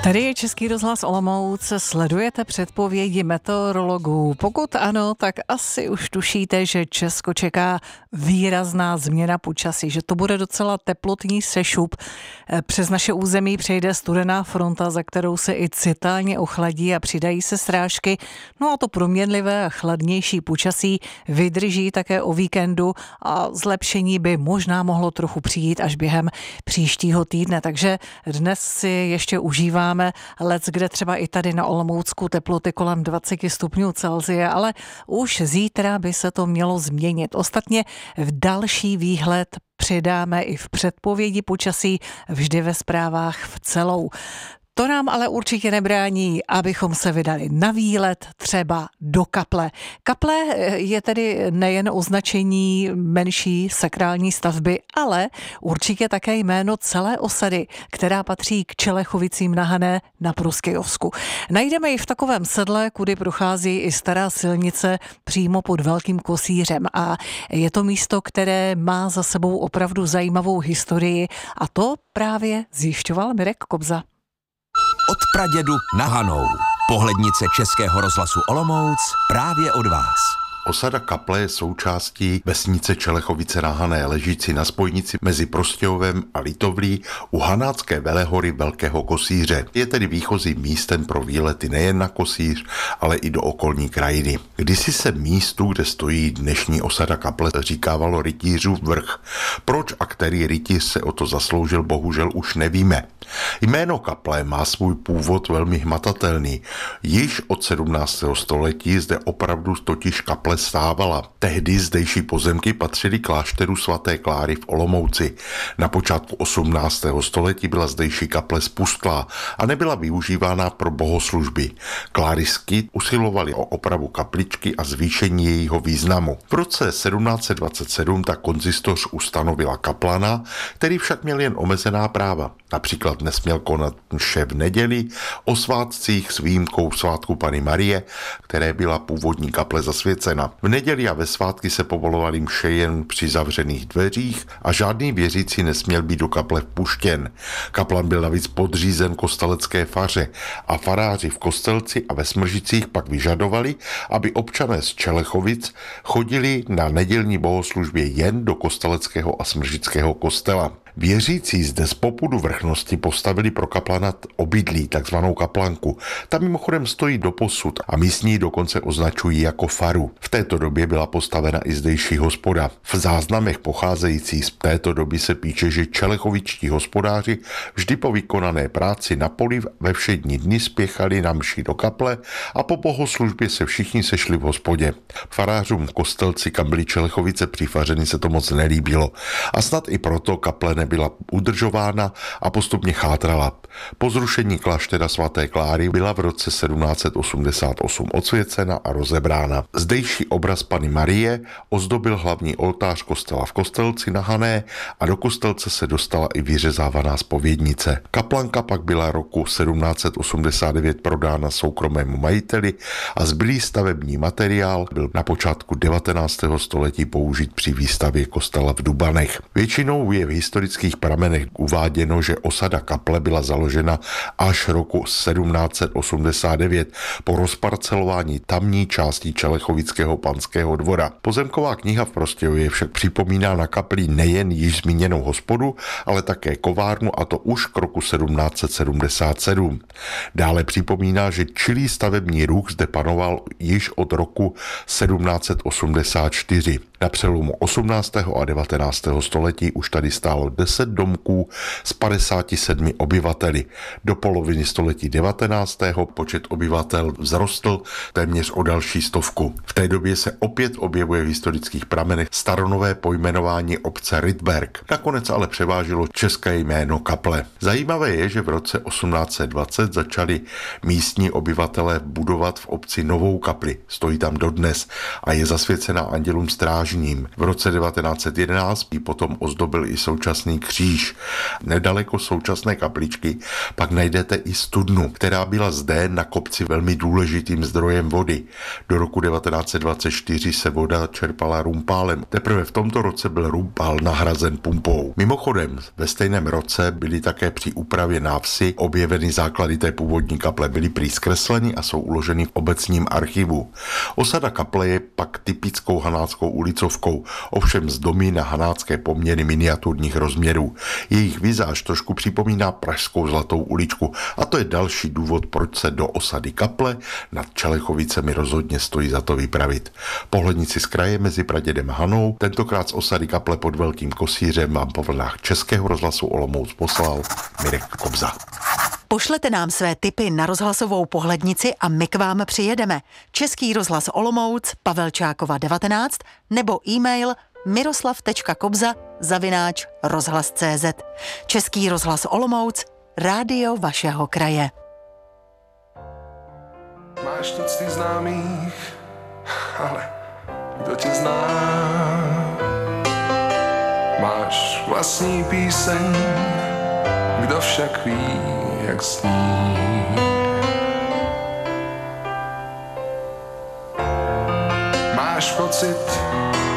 Tady je Český rozhlas Olomouc, sledujete předpovědi meteorologů. Pokud ano, tak asi už tušíte, že Česko čeká výrazná změna počasí, že to bude docela teplotní sešup. Přes naše území přejde studená fronta, za kterou se i citelně ochladí a přidají se srážky. No a to proměnlivé a chladnější počasí vydrží také o víkendu a zlepšení by možná mohlo trochu přijít až během příštího týdne. Takže dnes si ještě užíváme leckde třeba i tady na Olomoucku teploty kolem 20 stupňů Celsia, ale už zítra by se to mělo změnit. Ostatně v další výhled přidáme i v předpovědi počasí vždy ve zprávách v celou. To nám ale určitě nebrání, abychom se vydali na výlet třeba do kaple. Kaple je tedy nejen označení menší sakrální stavby, ale určitě také jméno celé osady, která patří k Čelechovicím na Hané na Prostějovsku. Najdeme ji v takovém sedle, kudy prochází i stará silnice přímo pod Velkým Kosířem. A je to místo, které má za sebou opravdu zajímavou historii, a to právě zjišťoval Mirek Kobza. Od pradědu na Hanou. Pohlednice Českého rozhlasu Olomouc právě od vás. Osada Kaple je součástí vesnice Čelechovice na Hané, ležící na spojnici mezi Prostějovem a Litovlí u hanácké velehory Velkého Kosíře. Je tedy výchozím místem pro výlety nejen na Kosíř, ale i do okolní krajiny. Kdysi se místu, kde stojí dnešní osada Kaple, říkávalo Rytířův vrch. Proč a který rytíř se o to zasloužil, bohužel už nevíme. Jméno Kaple má svůj původ velmi hmatatelný. Již od 17. století zde opravdu totiž kaple stávala. Tehdy zdejší pozemky patřily klášteru svaté Kláry v Olomouci. Na počátku 18. století byla zdejší kaple spustlá a nebyla využívána pro bohoslužby. Klárisky usilovali o opravu kapličky a zvýšení jejího významu. V roce 1727 tak konzistoř ustanovila kaplana, který však měl jen omezená práva. Například nesměl konat mše v neděli, o svátcích s výjimkou svátku Panny Marie, které byla původní kaple zasvěcena. V neděli a ve svátky se povolovaly mše jen při zavřených dveřích a žádný věřící nesměl být do kaple vpuštěn. Kaplan byl navíc podřízen kostelecké faře a faráři v Kostelci a ve Smržicích pak vyžadovali, aby občané z Čelechovic chodili na nedělní bohoslužbě jen do kosteleckého a smržického kostela. Věřící zde z popudu vrchnosti postavili pro kaplana obydlí, takzvanou kaplanku. Ta mimochodem stojí doposud a místní dokonce označují jako faru. V této době byla postavena i zdejší hospoda. V záznamech pocházejících z této doby se píše, že čelechovičtí hospodáři vždy po vykonané práci na poli ve všední dny spěchali na mši do kaple a po bohoslužbě se všichni sešli v hospodě. Farářům v Kostelci, kam byly Čelechovice přifařeny, se to moc nelíbilo. A snad i proto kaple byla udržována a postupně chátrala. Po zrušení kláštera svaté Kláry byla v roce 1788 odsvěcena a rozebrána. Zdejší obraz Panny Marie ozdobil hlavní oltář kostela v Kostelci na Hané a do Kostelce se dostala i vyřezávaná zpovědnice. Kaplanka pak byla roku 1789 prodána soukromému majiteli a zbylý stavební materiál byl na počátku 19. století použit při výstavě kostela v Dubanech. Většinou je v historických pramenech uváděno, že osada Kaple byla založena až roku 1789 po rozparcelování tamní části Čelechovického panského dvora. Pozemková kniha v Prostějově však připomíná na kapli nejen již zmíněnou hospodu, ale také kovárnu, a to už k roku 1777. Dále připomíná, že čilý stavební ruch zde panoval již od roku 1784. Na přelomu 18. a 19. století už tady stálo 10 domků s 57 obyvateli. Do poloviny století 19. počet obyvatel vzrostl téměř o další 100. V té době se opět objevuje v historických pramenech staronové pojmenování obce Rydberg. Nakonec ale převážilo české jméno Kaple. Zajímavé je, že v roce 1820 začali místní obyvatelé budovat v obci novou kapli. Stojí tam dodnes a je zasvěcena andělům stráží. křižním. V roce 1911 ji potom ozdobil i současný kříž. Nedaleko současné kapličky pak najdete i studnu, která byla zde na kopci velmi důležitým zdrojem vody. Do roku 1924 se voda čerpala rumpálem. Teprve v tomto roce byl rumpál nahrazen pumpou. Mimochodem, ve stejném roce byly také při úpravě návsi objeveny základy té původní kaple, byly prý zkresleny a jsou uloženy v obecním archivu. Osada kaple je pak typickou hanáckou ulicovkou, ovšem z domy na hanácké poměry miniaturních rozměrů. Jejich vizáž trošku připomíná pražskou Zlatou uličku a to je další důvod, proč se do osady kaple nad Čelechovicemi rozhodně stojí za to vypravit. Pohlednici z kraje mezi Pradědem a Hanou, tentokrát z osady kaple pod Velkým Kosířem vám po vlnách Českého rozhlasu Olomouc poslal Mirek Kobza. Pošlete nám své tipy na rozhlasovou pohlednici a my k vám přijedeme. Český rozhlas Olomouc, Pavelčákova 19 nebo e-mail miroslav.kobza@rozhlas.cz. Český rozhlas Olomouc, rádio vašeho kraje. Máš tucty známých, ale kdo tě zná? Máš vlastní píseň, kdo však ví, jak sní. Máš pocit,